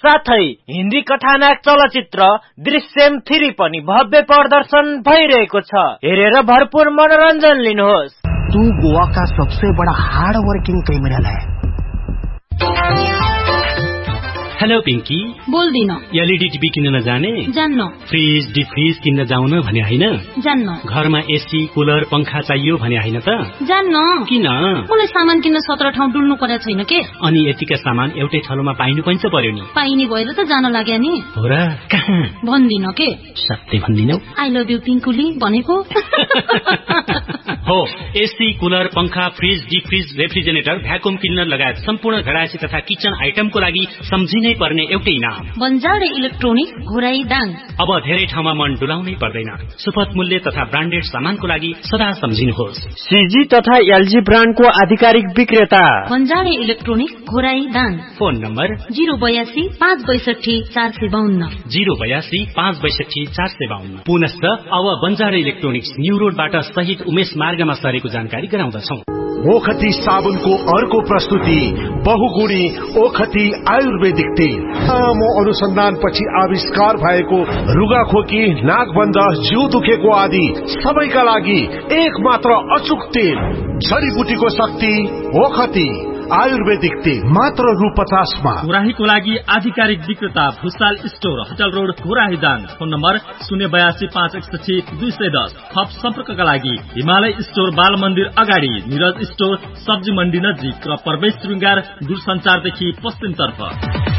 साथै हिन्दी कथानाक चलचित्र दृश्यम 3 पनि भव्य प्रदर्शन भइरहेको छ। हेरेर भरपूर मनोरञ्जन लिनुहोस्। तू गोवा का सबसे बड़ा हार्ड वर्किंग क्रिमिनल है। हेलो पिंकी, बोल्दिन। एलईडी टिभी किन्न नजाने? जान्न। फ्रिज डिफ्रिज किन्न जाउन भने हैन? जान्न। घरमा एसी कुलर पंखा चाहियो भने हैन त? जान्न। किन? मलाई सामान किन्न 17 ठाउँ डुल्नु पर्या छैन के। अनि यतिका सामान एउटै ठाउँमा पाइनु पनि त पर्यो नि। पाइने भएर त जान लाग्या नि। हो र? कहाँ? भन्दिन के। सत्य भन्दिनौ? आई लभ यु पिंकुली भनेको। हो, एसी कुलर पंखा फ्रिज डिफ्रिज रेफ्रिजरेटर भ्याकुम क्लिनर लगायत सम्पूर्ण घरायसी तथा किचन आइटमको लागि सम्झिनै पर्ने एउटै नाम बन्जारे इलेक्ट्रोनिक घोराई दाङ। अब धेरै ठाउँमा मन डुलाउनै पर्दैन। सुपथ मूल्य तथा ब्रान्डेड सामानको लागि सदा सम्झिनुहोस्। सीजी तथा एलजी ब्रान्डको आधिकारिक विक्रेता बन्जारे electronic Ghorahi Dang. Phone number 082 562 452 082 562 452। पुनश्च अब बन्जारे इलेक्ट्रोनिक्स न्यू रोडबाट शहीद उमेश मार्गमा सरेको जानकारी गराउँदछौ। ओखती साबुनको अर्को प्रस्तुति बहुगुणी ओखती आयुर्वेदिक तेल। लामो अनुसन्धानपछि आविष्कार भएको रुगाखोकी नाकबन्ध जिउ दुखेको आदि सबैका लागि एक मात्र अचुक तेल। जडीबुटीको शक्ति ओखती आयुर्वेदिक तेल मात्र रु 50 मा। घोराहीको लागि आधिकारिक विक्रेता Bhusal store hotel road Ghorahi Dang. Phone number 082 561 210। थप सम्पर्कका लागि हिमालय स्टोर बाल मन्दिर अगाडि, निरज स्टोर सब्जी मण्डी नजिक र प्रवेश श्रृंगार दूरसञ्चारदेखि पश्चिम तर्फ।